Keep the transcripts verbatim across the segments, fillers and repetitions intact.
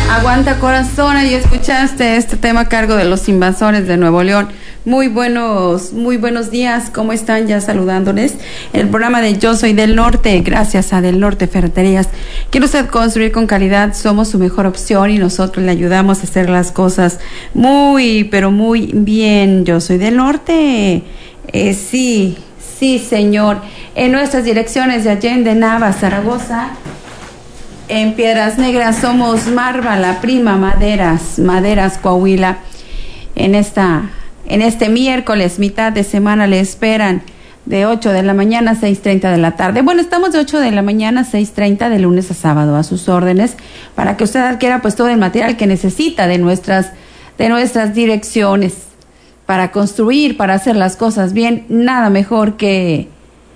Aguanta corazón, ahí escuchaste este tema a cargo de los Invasores de Nuevo León. Muy buenos, muy buenos días, ¿cómo están? Ya saludándoles. El programa de Yo Soy del Norte, gracias a Del Norte Ferreterías. ¿Quiere usted construir con calidad? Somos su mejor opción y nosotros le ayudamos a hacer las cosas muy, pero muy bien. Yo Soy del Norte. Eh, sí, sí, señor. En nuestras direcciones de Allende, Nava, Zaragoza. En Piedras Negras somos Marva, La Prima, Maderas, Maderas Coahuila. En esta, en este miércoles, mitad de semana, le esperan de ocho de la mañana a seis treinta de la tarde. Bueno, estamos de ocho de la mañana a seis treinta de lunes a sábado, a sus órdenes, para que usted adquiera pues todo el material que necesita de nuestras, de nuestras direcciones, para construir, para hacer las cosas bien. Nada mejor que,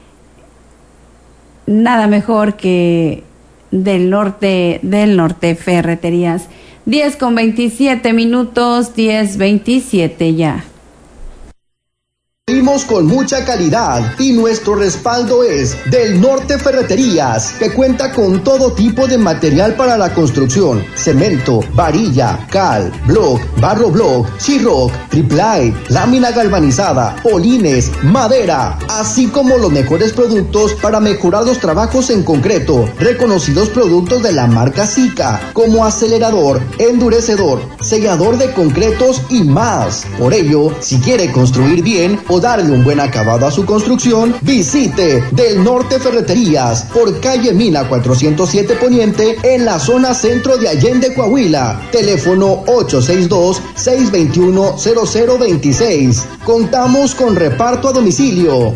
nada mejor que del norte, del norte Ferreterías. Diez con veintisiete minutos, diez veintisiete ya. Seguimos con mucha calidad y nuestro respaldo es Del Norte Ferreterías, que cuenta con todo tipo de material para la construcción: cemento, varilla, cal, block, barro block, sheetrock, triplay, lámina galvanizada, polines, madera, así como los mejores productos para mejorar los trabajos en concreto. Reconocidos productos de la marca Sika, como acelerador, endurecedor, sellador de concretos y más. Por ello, si quiere construir bien o darle un buen acabado a su construcción, visite Del Norte Ferreterías por calle Mina cuatrocientos siete Poniente, en la zona centro de Allende, Coahuila. Teléfono ocho seis dos, seis dos uno, cero cero dos seis. Contamos con reparto a domicilio.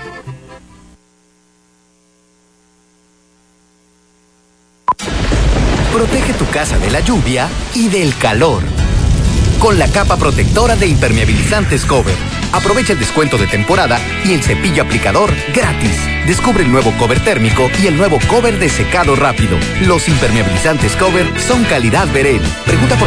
Protege tu casa de la lluvia y del calor con la capa protectora de impermeabilizantes Cover. Aprovecha el descuento de temporada y el cepillo aplicador gratis. Descubre el nuevo cover térmico y el nuevo cover de secado rápido. Los impermeabilizantes Cover son calidad Verel. Pregunta por